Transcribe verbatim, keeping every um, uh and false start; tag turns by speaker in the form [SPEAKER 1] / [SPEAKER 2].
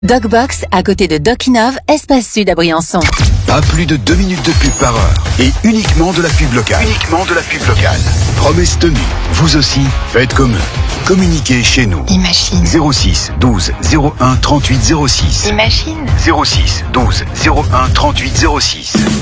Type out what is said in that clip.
[SPEAKER 1] DocBox, à côté de DocInnov, Espace Sud à Briançon.
[SPEAKER 2] Pas plus de deux minutes de pub par heure. Et uniquement de la pub locale. Uniquement de la pub locale. Promesse tenue. Vous aussi, faites comme eux. Communiquez chez nous.
[SPEAKER 1] Imagine.
[SPEAKER 2] zéro six douze zéro un trente-huit zéro six.
[SPEAKER 1] Imagine.
[SPEAKER 2] zéro six douze zéro un trente-huit zéro six.